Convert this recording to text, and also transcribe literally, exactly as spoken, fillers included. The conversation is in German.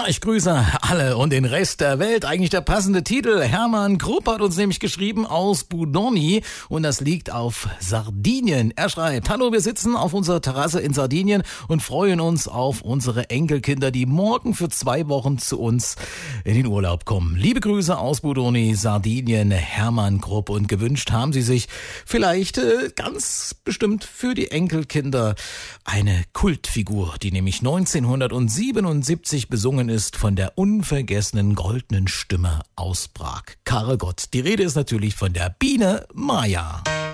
ich grüße alle und den Rest der Welt. Eigentlich der passende Titel. Hermann Krupp hat uns nämlich geschrieben aus Budoni und das liegt auf Sardinien. Er schreibt: Hallo, wir sitzen auf unserer Terrasse in Sardinien und freuen uns auf unsere Enkelkinder, die morgen für zwei Wochen zu uns in den Urlaub kommen. Liebe Grüße aus Budoni, Sardinien, Hermann Krupp, und gewünscht haben sie sich vielleicht äh, ganz bestimmt für die Enkelkinder eine Kultfigur, die nämlich neunzehnhundertsiebenundsiebzig besungen ist von der unvergessenen goldenen Stimme aus Prag, Karel Gott. Die Rede ist natürlich von der Biene Maya.